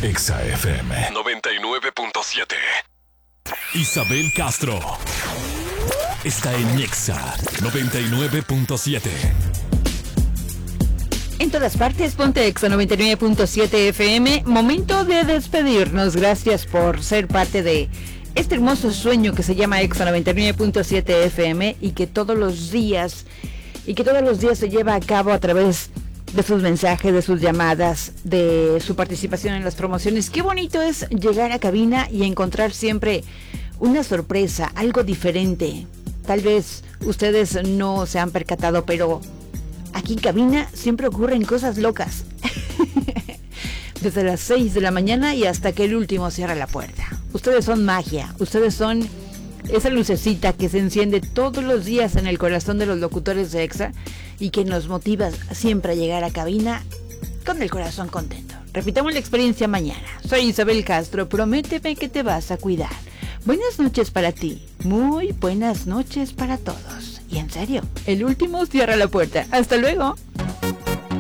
Exa FM 99.7. Isabel Castro está en Exa 99.7. En todas partes, ponte Exa 99.7 FM. Momento de despedirnos. Gracias por ser parte de este hermoso sueño que se llama Exa 99.7 FM y que todos los días se lleva a cabo a través de sus mensajes, de sus llamadas, de su participación en las promociones. Qué bonito es llegar a cabina y encontrar siempre una sorpresa, algo diferente. Tal vez ustedes no se han percatado, pero aquí en cabina siempre ocurren cosas locas. Desde las 6 de la mañana y hasta que el último cierra la puerta. Ustedes son magia, ustedes son esa lucecita que se enciende todos los días en el corazón de los locutores de Exa y que nos motiva siempre a llegar a cabina con el corazón contento. Repitamos la experiencia mañana. Soy Isabel Castro, prométeme que te vas a cuidar. Buenas noches para ti, muy buenas noches para todos. Y en serio, el último cierra la puerta. Hasta luego.